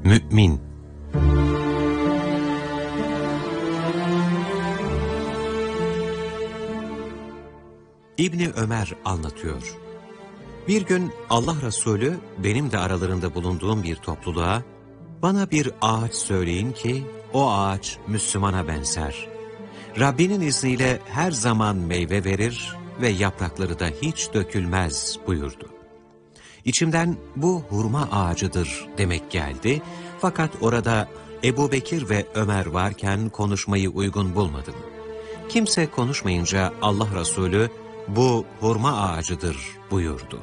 Mü'min. İbni Ömer anlatıyor. Bir gün Allah Resulü benim de aralarında bulunduğum bir topluluğa, bana bir ağaç söyleyin ki o ağaç Müslümana benzer. Rabbinin izniyle her zaman meyve verir ve yaprakları da hiç dökülmez buyurdu. İçimden bu hurma ağacıdır demek geldi, fakat orada Ebu Bekir ve Ömer varken konuşmayı uygun bulmadım. Kimse konuşmayınca Allah Resulü bu hurma ağacıdır buyurdu.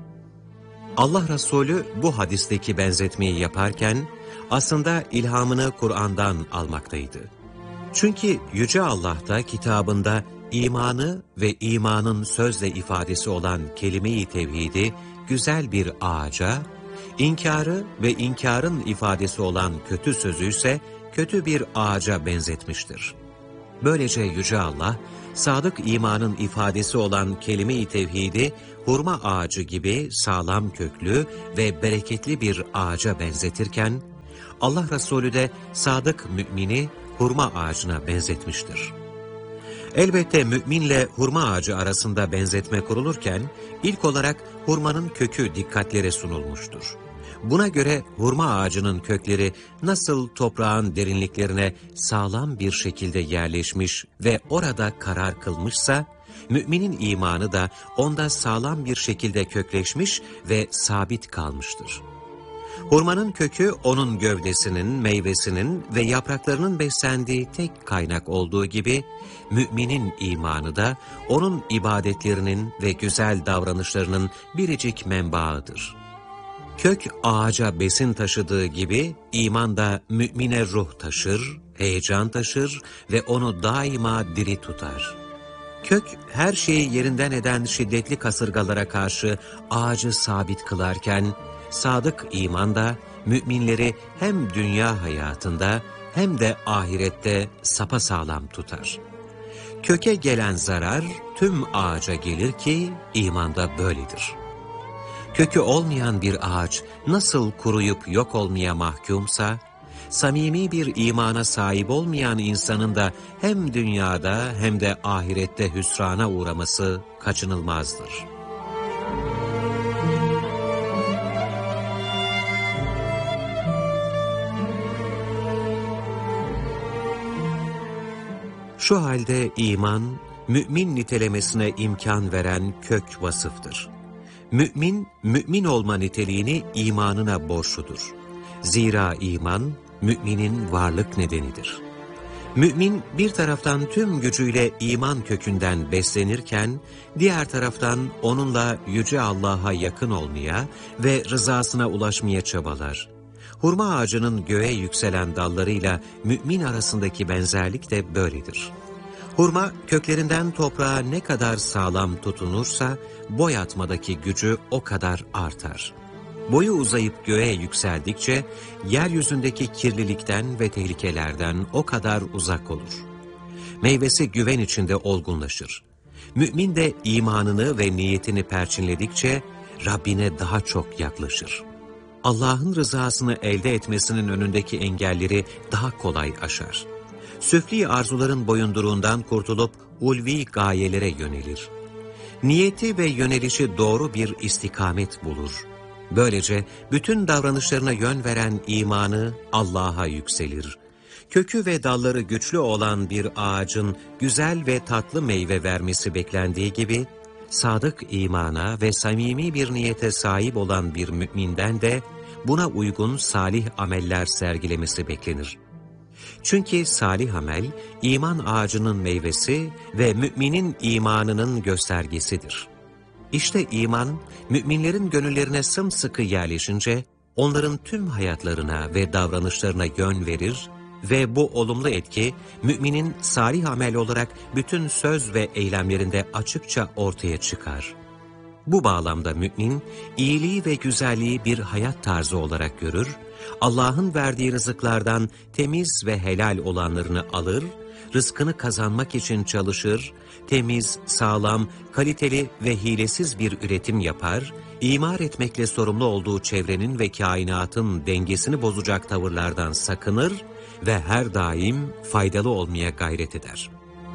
Allah Resulü bu hadisteki benzetmeyi yaparken aslında ilhamını Kur'an'dan almaktaydı. Çünkü Yüce Allah da kitabında imanı ve imanın sözle ifadesi olan kelime-i tevhidi güzel bir ağaca, inkarı ve inkarın ifadesi olan kötü sözü ise kötü bir ağaca benzetmiştir. Böylece Yüce Allah, sadık imanın ifadesi olan kelime-i tevhidi, hurma ağacı gibi sağlam köklü ve bereketli bir ağaca benzetirken, Allah Resulü de sadık mümini hurma ağacına benzetmiştir. Elbette müminle hurma ağacı arasında benzetme kurulurken, ilk olarak hurmanın kökü dikkatlere sunulmuştur. Buna göre hurma ağacının kökleri nasıl toprağın derinliklerine sağlam bir şekilde yerleşmiş ve orada karar kılmışsa, müminin imanı da onda sağlam bir şekilde kökleşmiş ve sabit kalmıştır. Hurmanın kökü onun gövdesinin, meyvesinin ve yapraklarının beslendiği tek kaynak olduğu gibi, müminin imanı da onun ibadetlerinin ve güzel davranışlarının biricik menbaıdır. Kök ağaca besin taşıdığı gibi iman da mümine ruh taşır, heyecan taşır ve onu daima diri tutar. Kök her şeyi yerinden eden şiddetli kasırgalara karşı ağacı sabit kılarken, sadık iman da müminleri hem dünya hayatında hem de ahirette sapasağlam tutar. Köke gelen zarar tüm ağaca gelir ki iman da böyledir. Kökü olmayan bir ağaç nasıl kuruyup yok olmaya mahkumsa, samimi bir imana sahip olmayan insanın da hem dünyada hem de ahirette hüsrana uğraması kaçınılmazdır. Şu halde iman, mümin nitelemesine imkan veren kök vasıftır. Mümin, mümin olma niteliğini imanına borçludur. Zira iman, müminin varlık nedenidir. Mümin bir taraftan tüm gücüyle iman kökünden beslenirken, diğer taraftan onunla Yüce Allah'a yakın olmaya ve rızasına ulaşmaya çabalar. Hurma ağacının göğe yükselen dallarıyla mümin arasındaki benzerlik de böyledir. Hurma köklerinden toprağa ne kadar sağlam tutunursa, boy atmadaki gücü o kadar artar. Boyu uzayıp göğe yükseldikçe, yeryüzündeki kirlilikten ve tehlikelerden o kadar uzak olur. Meyvesi güven içinde olgunlaşır. Mümin de imanını ve niyetini perçinledikçe, Rabbine daha çok yaklaşır. Allah'ın rızasını elde etmesinin önündeki engelleri daha kolay aşar. Süfli arzuların boyunduruğundan kurtulup ulvi gayelere yönelir. Niyeti ve yönelişi doğru bir istikamet bulur. Böylece bütün davranışlarına yön veren imanı Allah'a yükselir. Kökü ve dalları güçlü olan bir ağacın güzel ve tatlı meyve vermesi beklendiği gibi, sadık imana ve samimi bir niyete sahip olan bir müminden de buna uygun salih ameller sergilemesi beklenir. Çünkü salih amel, iman ağacının meyvesi ve müminin imanının göstergesidir. İşte iman, müminlerin gönüllerine sımsıkı yerleşince, onların tüm hayatlarına ve davranışlarına yön verir ve bu olumlu etki, müminin salih amel olarak bütün söz ve eylemlerinde açıkça ortaya çıkar. Bu bağlamda mümin, iyiliği ve güzelliği bir hayat tarzı olarak görür, Allah'ın verdiği rızıklardan temiz ve helal olanlarını alır, rızkını kazanmak için çalışır, temiz, sağlam, kaliteli ve hilesiz bir üretim yapar, imar etmekle sorumlu olduğu çevrenin ve kainatın dengesini bozacak tavırlardan sakınır ve her daim faydalı olmaya gayret eder.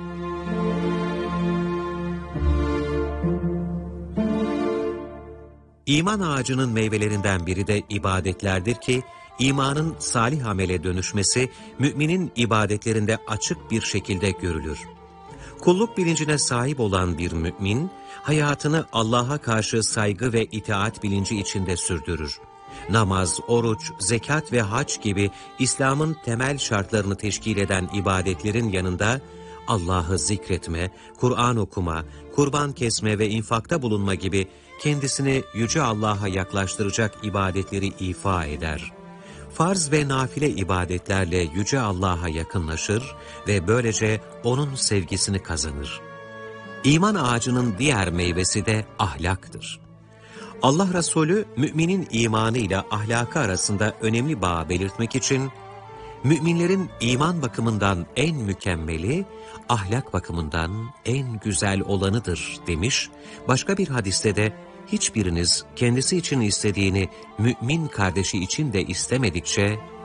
İman ağacının meyvelerinden biri de ibadetlerdir ki, imanın salih amele dönüşmesi, müminin ibadetlerinde açık bir şekilde görülür. Kulluk bilincine sahip olan bir mümin, hayatını Allah'a karşı saygı ve itaat bilinci içinde sürdürür. Namaz, oruç, zekat ve hac gibi İslam'ın temel şartlarını teşkil eden ibadetlerin yanında, Allah'ı zikretme, Kur'an okuma, kurban kesme ve infakta bulunma gibi kendisini Yüce Allah'a yaklaştıracak ibadetleri ifa eder. Farz ve nafile ibadetlerle Yüce Allah'a yakınlaşır ve böylece O'nun sevgisini kazanır. İman ağacının diğer meyvesi de ahlaktır. Allah Resulü, müminin imanı ile ahlakı arasında önemli bağ belirtmek için, müminlerin iman bakımından en mükemmeli, ahlak bakımından en güzel olanıdır demiş, başka bir hadiste de, hiçbiriniz kendisi için istediğini mümin kardeşi için de istemedikçe